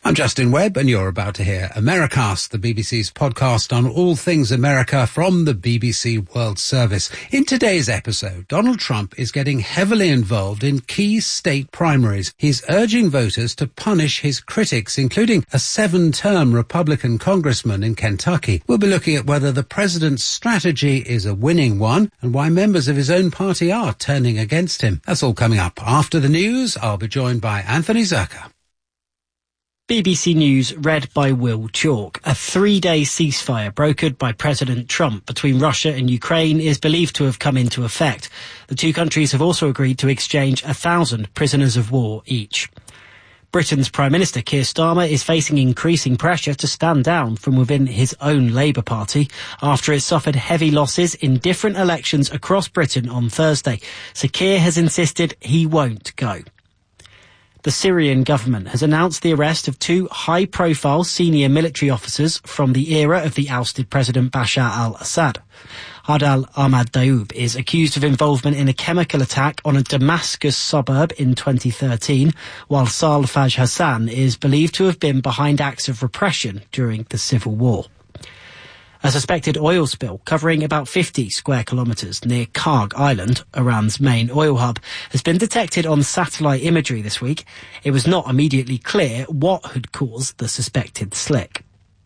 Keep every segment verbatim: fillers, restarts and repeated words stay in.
I'm Justin Webb, and you're about to hear Americast, the B B C's podcast on all things America from the B B C World Service. In today's episode, Donald Trump is getting heavily involved in key state primaries. He's urging voters to punish his critics, including a seven-term Republican congressman in Kentucky. We'll be looking at whether the president's strategy is a winning one and why members of his own party are turning against him. That's all coming up. After the news, I'll be joined by Anthony Zerka. B B C News read by Will Chalk. A three-day ceasefire brokered by President Trump between Russia and Ukraine is believed to have come into effect. The two countries have also agreed to exchange a thousand prisoners of war each. Britain's Prime Minister Keir Starmer is facing increasing pressure to stand down from within his own Labour Party after it suffered heavy losses in different elections across Britain on Thursday. So Keir has insisted he won't go. The Syrian government has announced the arrest of two high-profile senior military officers from the era of the ousted President Bashar al-Assad. Adel Ahmad Daoub is accused of involvement in a chemical attack on a Damascus suburb in twenty thirteen, while Sal Faj Hassan is believed to have been behind acts of repression during the civil war. A suspected oil spill covering about fifty square kilometres near Karg Island, Iran's main oil hub, has been detected on satellite imagery this week. It was not immediately clear what had caused the suspected slick.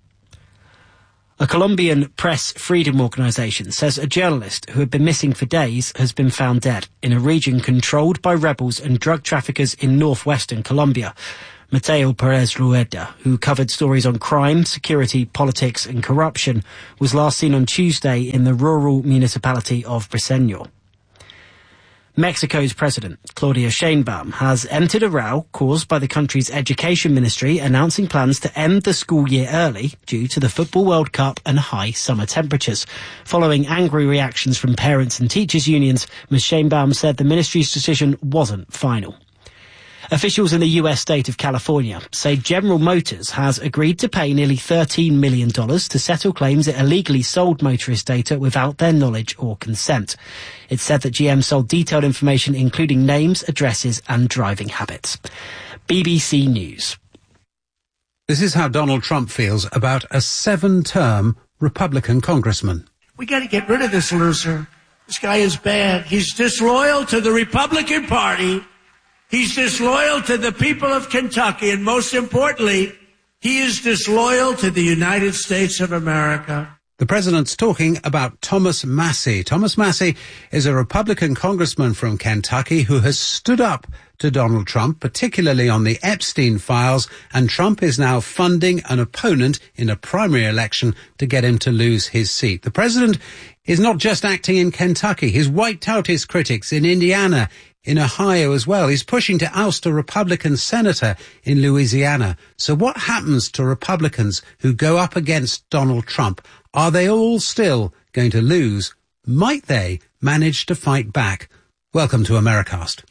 A Colombian press freedom organisation says a journalist who had been missing for days has been found dead in a region controlled by rebels and drug traffickers in northwestern Colombia. Mateo Perez Rueda, who covered stories on crime, security, politics and corruption, was last seen on Tuesday in the rural municipality of Briseño. Mexico's president, Claudia Sheinbaum, has entered a row caused by the country's education ministry announcing plans to end the school year early due to the Football World Cup and high summer temperatures. Following angry reactions from parents and teachers' unions, Miz Sheinbaum said the ministry's decision wasn't final. Officials in the U S state of California say General Motors has agreed to pay nearly thirteen million dollars to settle claims it illegally sold motorist data without their knowledge or consent. It's said that G M sold detailed information including names, addresses and driving habits. B B C News. This is how Donald Trump feels about a seven-term Republican congressman. We got to get rid of this loser. This guy is bad. He's disloyal to the Republican Party. He's disloyal to the people of Kentucky, and most importantly, he is disloyal to the United States of America. The president's talking about Thomas Massie. Thomas Massie is a Republican congressman from Kentucky who has stood up to Donald Trump, particularly on the Epstein files, and Trump is now funding an opponent in a primary election to get him to lose his seat. The president is not just acting in Kentucky. He's wiped out his critics in Indiana, in Ohio as well. He's pushing to oust a Republican senator in Louisiana. So what happens to Republicans who go up against Donald Trump? Are they all still going to lose? Might they manage to fight back? Welcome to Americast.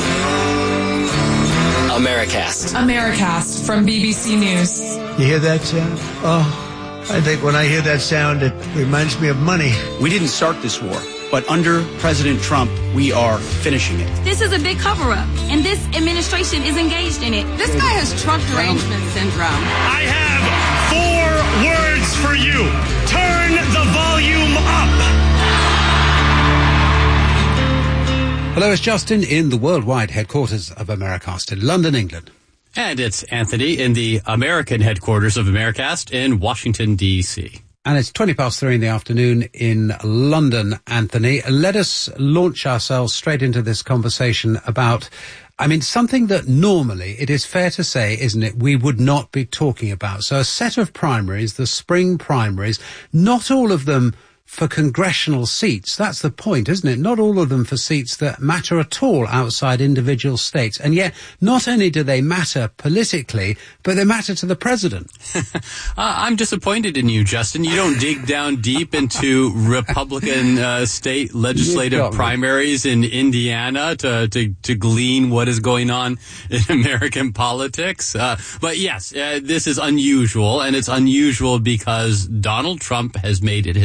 Americast. Americast from B B C News. You hear that sound? Oh, I think when I hear that sound, it reminds me of money. We didn't start this war, but under President Trump, we are finishing it. This is a big cover-up, and this administration is engaged in it. This guy has Trump derangement syndrome. I have four words for you. Turn the volume up. Hello, it's Justin in the worldwide headquarters of Americast in London, England. And it's Anthony in the American headquarters of Americast in Washington, D C And it's twenty past three in the afternoon in London, Anthony. Let us launch ourselves straight into this conversation about, I mean, something that normally, it is fair to say, isn't it, we would not be talking about. So a set of primaries, the spring primaries, not all of them for congressional seats. That's the point, isn't it? Not all of them for seats that matter at all outside individual states. And yet, not only do they matter politically, but they matter to the president. uh, I'm disappointed in you, Justin. You don't dig down deep into Republican uh, state legislative primaries in Indiana to, to, to glean what is going on in American politics. Uh, but yes, uh, this is unusual, and it's unusual because Donald Trump has made it his personal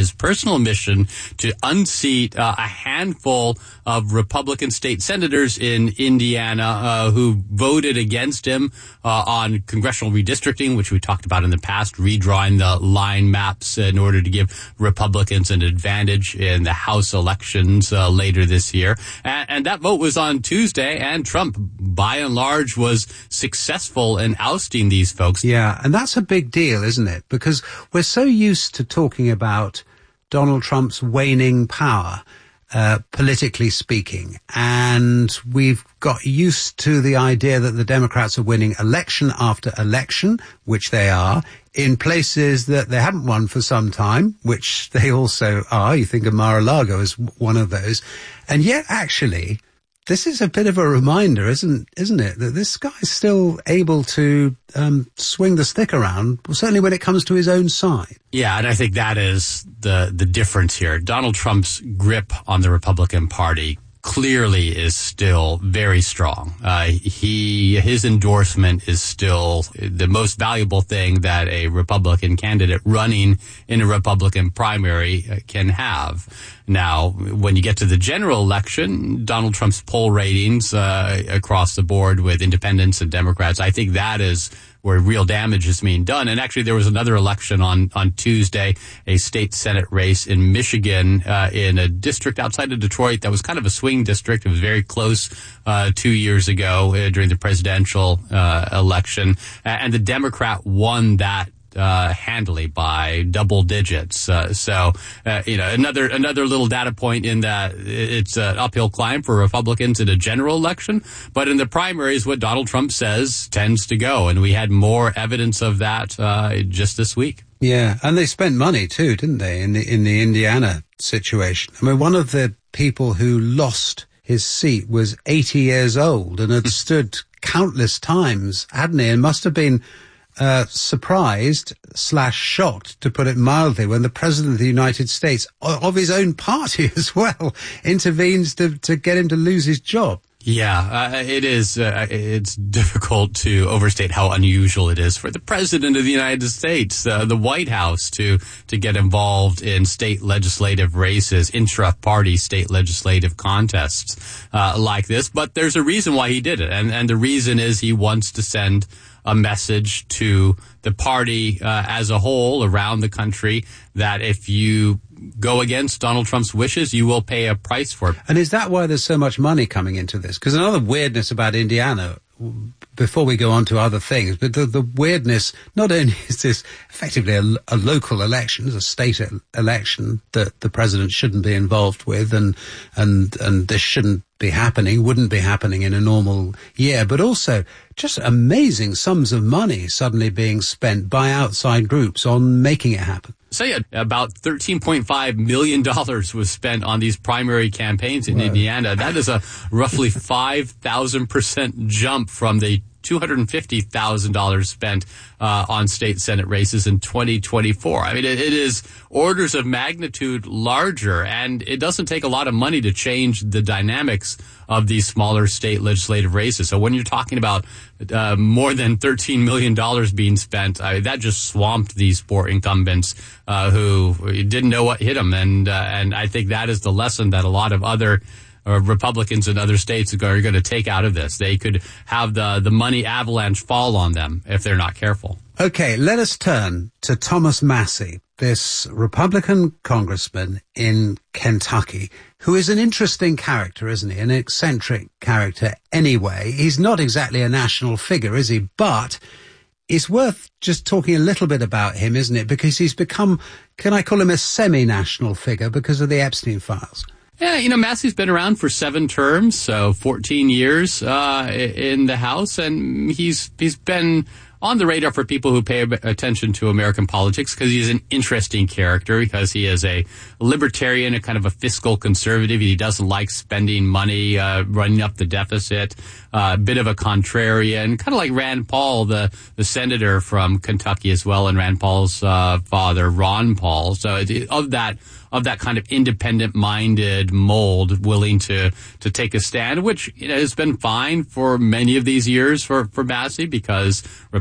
congressional mission to unseat uh, a handful of Republican state senators in Indiana uh, who voted against him uh, on congressional redistricting, which we talked about in the past, redrawing the line maps in order to give Republicans an advantage in the House elections uh, later this year. And, and that vote was on Tuesday, and Trump, by and large, was successful in ousting these folks. Yeah, and that's a big deal, isn't it? Because we're so used to talking about Donald Trump's waning power, uh, politically speaking, and we've got used to the idea that the Democrats are winning election after election, which they are, in places that they haven't won for some time, which they also are. You think of Mar-a-Lago as one of those. And yet, actually, this is a bit of a reminder, isn't isn't it, that this guy's still able to um, swing the stick around, certainly when it comes to his own side. Yeah, and I think that is the the difference here. Donald Trump's grip on the Republican Party clearly is still very strong. Uh, he, his endorsement is still the most valuable thing that a Republican candidate running in a Republican primary can have. Now, when you get to the general election, Donald Trump's poll ratings uh, across the board with independents and Democrats, I think that is where real damage is being done. And actually, there was another election on, on Tuesday, a state Senate race in Michigan, uh, in a district outside of Detroit that was kind of a swing district. It was very close, uh, two years ago uh, during the presidential, uh, election. And the Democrat won that Uh, handily by double digits. Uh, so, uh, you know, another, another little data point in that it's an uphill climb for Republicans in a general election. But in the primaries, what Donald Trump says tends to go. And we had more evidence of that, uh, just this week. Yeah. And they spent money too, didn't they? In the, in the Indiana situation. I mean, one of the people who lost his seat was eighty years old and had stood countless times, hadn't he? And must have been Uh, surprised slash shocked, to put it mildly, when the President of the United States, of his own party as well, intervenes to, to get him to lose his job. Yeah, uh, it is. Uh, it's difficult to overstate how unusual it is for the President of the United States, uh, the White House, to to get involved in state legislative races, intra-party state legislative contests uh, like this. But there's a reason why he did it, and and the reason is he wants to send a message to the party uh, as a whole around the country that if you go against Donald Trump's wishes, you will pay a price for it. And is that why there's so much money coming into this? Because another weirdness about Indiana, before we go on to other things, but the, the weirdness, not only is this effectively a, a local election, it's a state election that the president shouldn't be involved with, and and and this shouldn't be happening, wouldn't be happening in a normal year, but also just amazing sums of money suddenly being spent by outside groups on making it happen. Say so yeah, about thirteen point five million dollars was spent on these primary campaigns in wow. Indiana. That is a roughly five thousand percent jump from the two hundred fifty thousand dollars spent uh, on state Senate races in twenty twenty-four. I mean, it, it is orders of magnitude larger, and it doesn't take a lot of money to change the dynamics of these smaller state legislative races. So when you're talking about uh, more than thirteen million dollars being spent, I mean, that just swamped these four incumbents uh, who didn't know what hit them. And, uh, and I think that is the lesson that a lot of other Uh, Republicans in other states are going to take out of this. They could have the, the money avalanche fall on them if they're not careful. Okay, let us turn to Thomas Massie, this Republican congressman in Kentucky, who is an interesting character, isn't he? An eccentric character anyway. He's not exactly a national figure, is he? But it's worth just talking a little bit about him, isn't it? Because he's become, can I call him a semi-national figure because of the Epstein files? Yeah, you know, Massey's been around for seven terms, so fourteen years uh in the House, and he's he's been on the radar for people who pay attention to American politics because he's an interesting character, because he is a libertarian, a kind of a fiscal conservative. He doesn't like spending money, uh, running up the deficit, a uh, bit of a contrarian, kind of like Rand Paul, the, the senator from Kentucky as well, and Rand Paul's uh, father, Ron Paul. So of that of that kind of independent-minded mold, willing to to take a stand, which, you know, has been fine for many of these years for, for Massey, because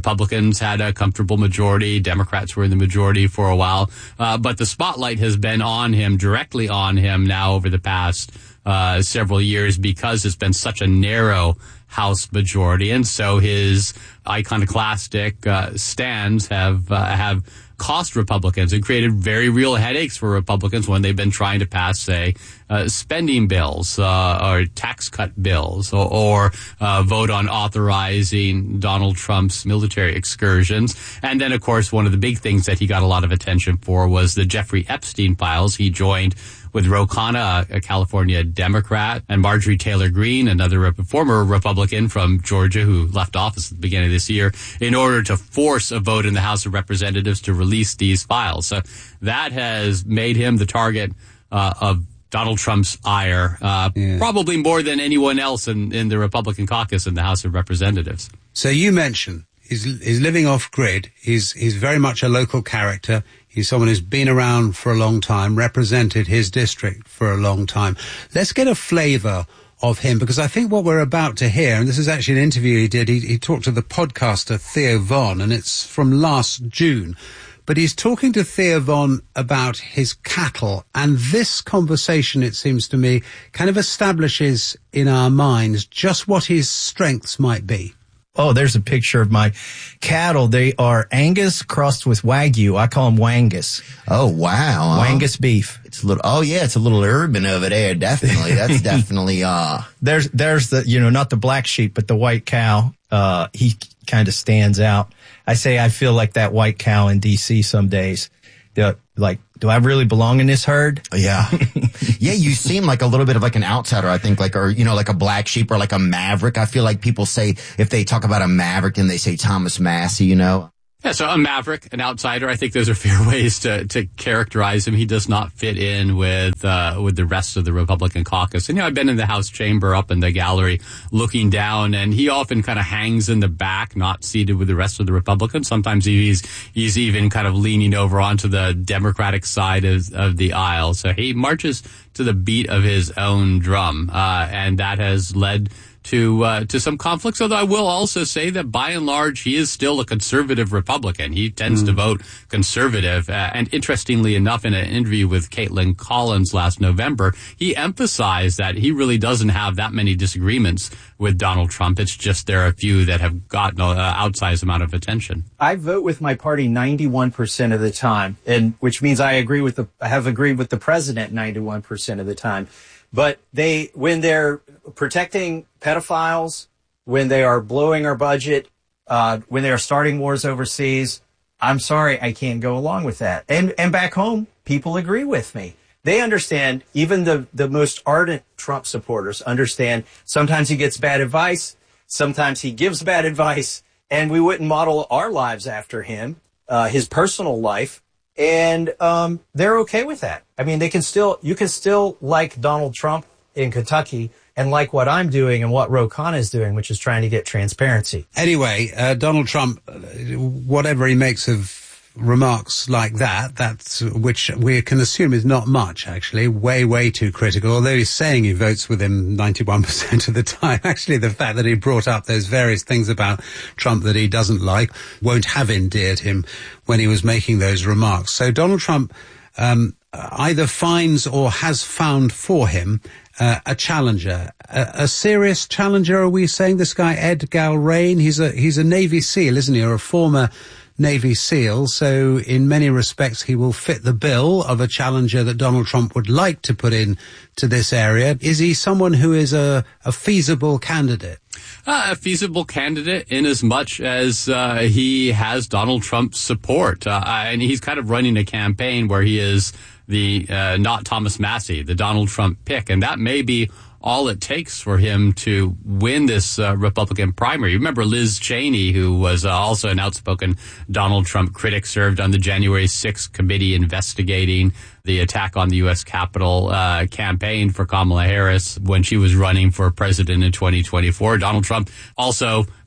Republicans had a comfortable majority. Democrats were in the majority for a while. Uh, but the spotlight has been on him, directly on him now over the past uh, several years because it's been such a narrow House majority. And so his iconoclastic uh, stands have uh, have cost Republicans and created very real headaches for Republicans when they've been trying to pass, say, uh, spending bills uh, or tax cut bills or, or uh, vote on authorizing Donald Trump's military excursions. And then, of course, one of the big things that he got a lot of attention for was the Jeffrey Epstein files. He joined with Ro Khanna, a California Democrat, and Marjorie Taylor Greene, another rep- former Republican from Georgia who left office at the beginning of this year, in order to force a vote in the House of Representatives to release these files. So that has made him the target uh, of Donald Trump's ire, uh, yeah. probably more than anyone else in, in the Republican caucus in the House of Representatives. So you mentioned he's, he's living off grid. He's, he's very much a local character. He's someone who's been around for a long time, represented his district for a long time. Let's get a flavor of him, because I think what we're about to hear, and this is actually an interview he did, he, he talked to the podcaster Theo Von, and it's from last June. But he's talking to Theo Von about his cattle, and this conversation, it seems to me, kind of establishes in our minds just what his strengths might be. Oh, there's a picture of my cattle. They are Angus crossed with Wagyu. I call them Wangus. Oh, wow. Huh? Wangus beef. It's a little, oh yeah, it's a little urban over there. Definitely. That's definitely, uh. There's, there's the, you know, not the black sheep, but the white cow. Uh, he kind of stands out. I say I feel like that white cow in D C some days. The, like, do I really belong in this herd? Yeah. Yeah, you seem like a little bit of like an outsider, I think, like, or, you know, like a black sheep or like a maverick. I feel like people say, if they talk about a maverick, then they say Thomas Massie, you know? Yeah, so a maverick, an outsider, I think those are fair ways to, to characterize him. He does not fit in with, uh, with the rest of the Republican caucus. And, you know, I've been in the House chamber up in the gallery looking down, and he often kind of hangs in the back, not seated with the rest of the Republicans. Sometimes he's, he's even kind of leaning over onto the Democratic side of, of the aisle. So he marches to the beat of his own drum, uh, and that has led to uh, to some conflicts, although I will also say that by and large he is still a conservative Republican. He tends mm. to vote conservative. Uh, and interestingly enough, in an interview with Caitlin Collins last November, he emphasized that he really doesn't have that many disagreements with Donald Trump. It's just there are a few that have gotten an outsized amount of attention. I vote with my party ninety-one percent of the time, and which means I agree with the I have agreed with the president ninety-one percent of the time. But they, when they're protecting pedophiles, when they are blowing our budget, uh, when they are starting wars overseas, I'm sorry, I can't go along with that. And, and back home, people agree with me. They understand, even the, the most ardent Trump supporters understand sometimes he gets bad advice, sometimes he gives bad advice, and we wouldn't model our lives after him, uh, his personal life. And um, they're okay with that. I mean, they can still, you can still like Donald Trump in Kentucky and like what I'm doing and what Ro Khanna is doing, which is trying to get transparency. Anyway, uh, Donald Trump, whatever he makes of remarks like that, that's, which we can assume is not much, actually, way, way too critical, although he's saying he votes with him ninety-one percent of the time. Actually, the fact that he brought up those various things about Trump that he doesn't like won't have endeared him when he was making those remarks. So Donald Trump um, either finds or has found for him uh, a challenger, a, a serious challenger. Are we saying this guy, Ed Galrain? He's a, he's a Navy SEAL, isn't he, or a former Navy SEAL, so in many respects he will fit the bill of a challenger that Donald Trump would like to put in to this area. Is he someone who is a, a feasible candidate? Uh, a feasible candidate in as much as uh, he has Donald Trump's support. Uh, and he's kind of running a campaign where he is the uh, not Thomas Massie, the Donald Trump pick, and that may be all it takes for him to win this uh, Republican primary. You remember Liz Cheney, who was uh, also an outspoken Donald Trump critic, served on the January sixth committee investigating the attack on the U S Capitol, uh, campaign for Kamala Harris when she was running for president in twenty twenty-four. Donald Trump also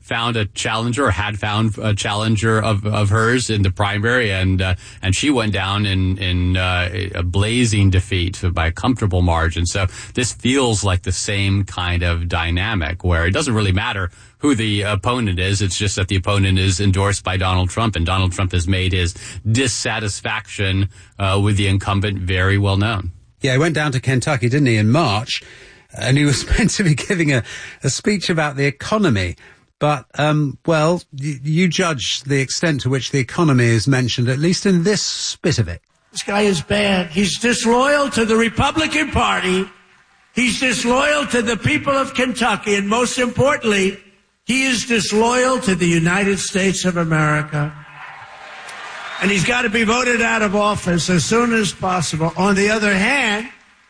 found a challenger or had found a challenger of, of hers in the primary, and uh, and she went down in in uh, a blazing defeat by a comfortable margin. So this feels like the same kind of dynamic where it doesn't really matter who the opponent is. It's just that the opponent is endorsed by Donald Trump, and Donald Trump has made his dissatisfaction uh, with the incumbent very well known. Yeah, he went down to Kentucky, didn't he, in March, and he was meant to be giving a, a speech about the economy. But, um, well, y- you judge the extent to which the economy is mentioned, at least in this bit of it. This guy is bad. He's disloyal to the Republican Party. He's disloyal to the people of Kentucky. And most importantly, he is disloyal to the United States of America. And he's got to be voted out of office as soon as possible. On the other hand,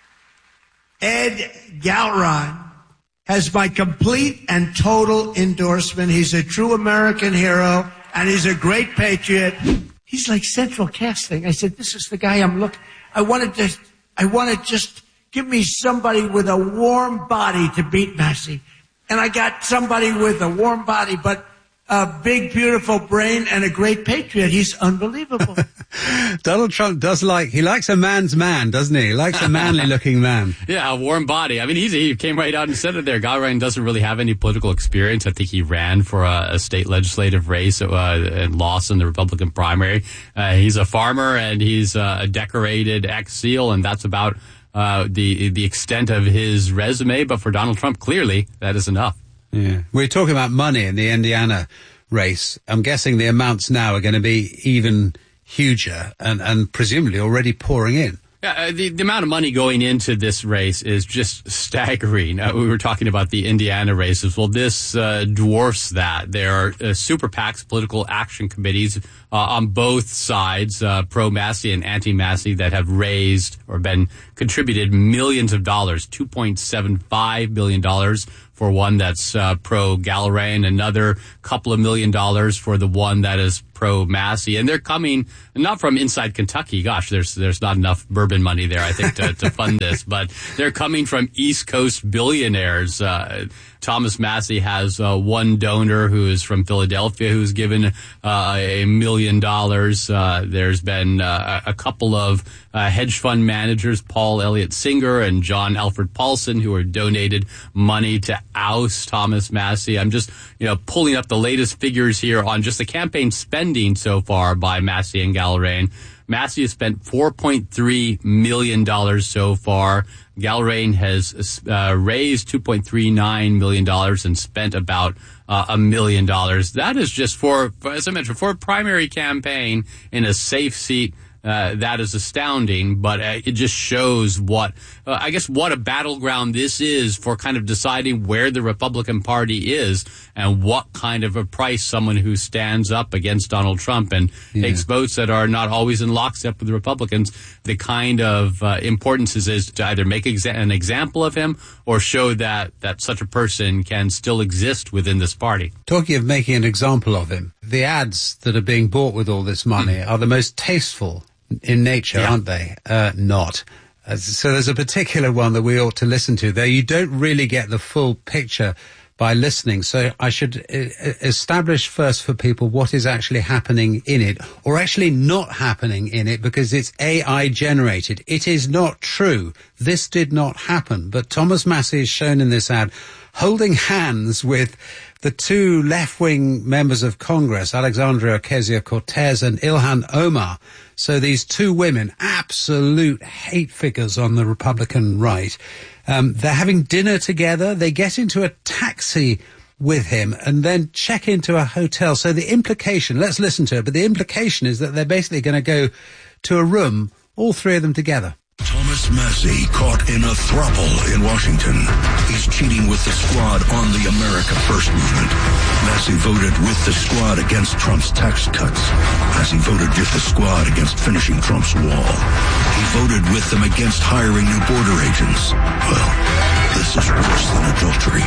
Ed Galron has my complete and total endorsement. He's a true American hero, and he's a great patriot. He's like central casting. I said, this is the guy I'm looking. I wanted to, I wanted just give me somebody with a warm body to beat Massey. And I got somebody with a warm body, but a big, beautiful brain and a great patriot. He's unbelievable. Donald Trump does like, he likes a man's man, doesn't he? He likes a manly looking man. Yeah, a warm body. I mean, he's, he came right out and said it there. Galron doesn't really have any political experience. I think he ran for a, a state legislative race uh, and lost in the Republican primary. Uh, he's a farmer, and he's uh, a decorated ex-SEAL, and that's about uh, the the extent of his resume. But for Donald Trump, clearly, that is enough. Yeah. We're talking about money in the Indiana race. I'm guessing the amounts now are going to be even huger and, and presumably already pouring in. Yeah, uh, the, the amount of money going into this race is just staggering. Uh, we were talking about the Indiana races. Well, this uh, dwarfs that. There are uh, super PACs, political action committees, uh, on both sides, uh, pro-Massey and anti-Massey, that have raised or been contributed millions of dollars, two point seven five billion dollars for one that's uh, pro-Galbraith, another couple of million dollars for the one that is pro-Massey. And they're coming not from inside Kentucky. Gosh, there's there's not enough bourbon money there, I think, to, to fund this. But they're coming from East Coast billionaires. Uh, Thomas Massey has uh, one donor who is from Philadelphia who's given uh, a million dollars. Uh, there's been uh, a couple of uh, hedge fund managers, Paul Elliott Singer and John Alfred Paulson, who are donated money to oust Thomas Massey. I'm just, you know, pulling up the latest figures here on just the campaign spending so far by Massey and Galbraith. Massey has spent four point three million dollars so far. Galbraith has uh, raised two point three nine million dollars and spent about uh, a million dollars. That is just for, as I mentioned, for a primary campaign in a safe seat. Uh, that is astounding, but uh, it just shows what, uh, I guess, what a battleground this is for kind of deciding where the Republican Party is and what kind of a price someone who stands up against Donald Trump and yeah. takes votes that are not always in lockstep with the Republicans, the kind of uh, importance is, is to either make exa- an example of him or show that, that such a person can still exist within this party. Talking of making an example of him, the ads that are being bought with all this money mm. are the most tasteful in nature, yeah. aren't they? Uh, not. Uh, so there's a particular one that we ought to listen to, though you don't really get the full picture by listening. So I should uh, establish first for people what is actually happening in it, or actually not happening in it, because it's A I generated. It is not true. This did not happen. But Thomas Massey is shown in this ad holding hands with the two left-wing members of Congress, Alexandria Ocasio-Cortez and Ilhan Omar. So these two women, absolute hate figures on the Republican right. Um, they're having dinner together. They get into a taxi with him and then check into a hotel. So the implication, let's listen to it, but the implication is that they're basically going to go to a room, all three of them together. Thomas Massey caught in a throuple in Washington. He's cheating with the squad on the America First movement. Massey voted with the squad against Trump's tax cuts. Massey voted with the squad against finishing Trump's wall. He voted with them against hiring new border agents. Well, this is worse than adultery.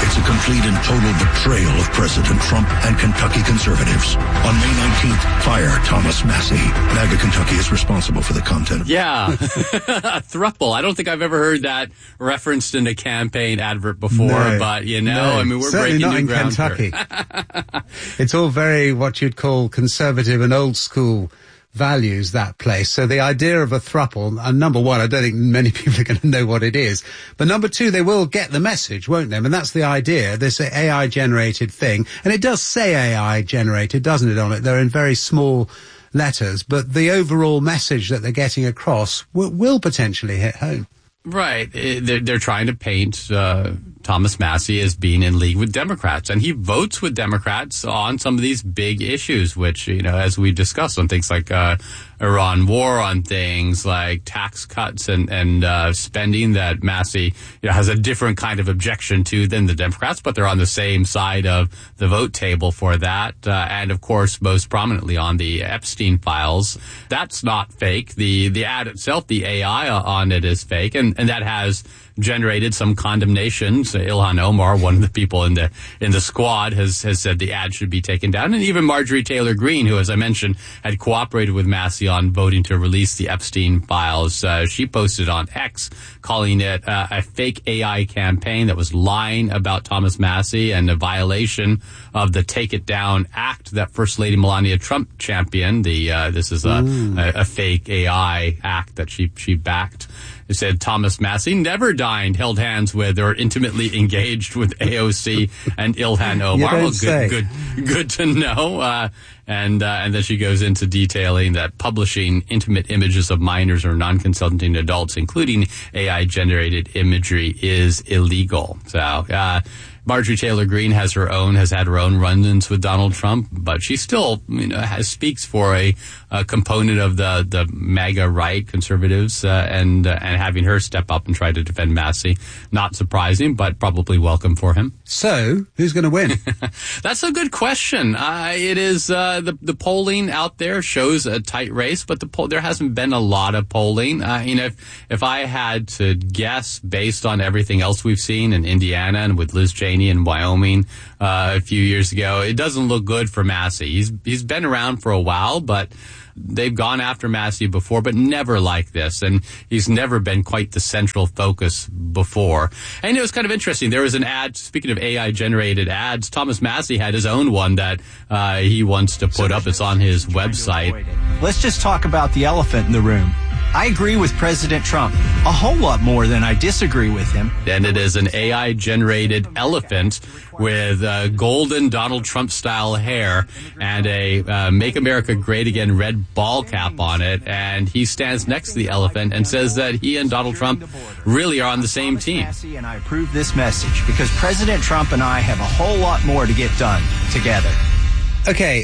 It's a complete and total betrayal of President Trump and Kentucky conservatives. On May nineteenth, fire Thomas Massie. MAGA Kentucky is responsible for the content. Yeah, a thruple. I don't think I've ever heard that referenced in a campaign advert before, no, but, you know, no, I mean, we're certainly breaking not new in ground Kentucky. It's all very what you'd call conservative and old school values, that place. So the idea of a thruple, uh, number one, I don't think many people are going to know what it is. But number two, they will get the message, won't they? And that's the idea, this A I-generated thing. And it does say A I-generated, doesn't it, on it? They're in very small letters. But the overall message that they're getting across will, will potentially hit home. Right. They're, they're trying to paint uh, Thomas Massie as being in league with Democrats. And he votes with Democrats on some of these big issues, which, you know, as we discussed on things like uh, Iran war, on things like tax cuts and, and uh, spending that Massie, you know, has a different kind of objection to than the Democrats, but they're on the same side of the vote table for that. Uh, and, of course, most prominently on the Epstein files. That's not fake. The, the ad itself, the A I on it is fake. And And that has generated some condemnations. Ilhan Omar, one of the people in the in the squad, has has said the ad should be taken down. And even Marjorie Taylor Greene, who, as I mentioned, had cooperated with Massie on voting to release the Epstein files, uh, she posted on X calling it uh, a fake A I campaign that was lying about Thomas Massie and a violation of the Take It Down Act that First Lady Melania Trump championed. The uh, this is a, a, a fake A I act that she she backed. It said Thomas Massie never dined, held hands with, or intimately engaged with A O C and Ilhan Omar. Well, good, good, good to know. Uh, and uh, and then she goes into detailing that publishing intimate images of minors or non-consenting adults, including A I-generated imagery, is illegal. So. Uh, Marjorie Taylor Greene has her own, has had her own run-ins with Donald Trump, but she still, you know, has, speaks for a, a component of the, the MAGA right, conservatives, uh, and, uh, and having her step up and try to defend Massie. Not surprising, but probably welcome for him. So, who's going to win? That's a good question. Uh, it is, uh, the, the polling out there shows a tight race, but the poll, there hasn't been a lot of polling. Uh, you know, if, if I had to guess based on everything else we've seen in Indiana and with Liz Cheney in Wyoming uh, a few years ago, it doesn't look good for Massie. He's he's been around for a while, but they've gone after Massie before, but never like this, and he's never been quite the central focus before. And it was kind of interesting. There was an ad, speaking of A I-generated ads, Thomas Massie had his own one that uh, he wants to put up. It's on his website. Let's just talk about the elephant in the room. I agree with President Trump a whole lot more than I disagree with him. And it is an A I-generated elephant with uh, golden Donald Trump-style hair and a uh, Make America Great Again red ball cap on it. And he stands next to the elephant and says that he and Donald Trump really are on the same team. And I approve this message because President Trump and I have a whole lot more to get done together. Okay.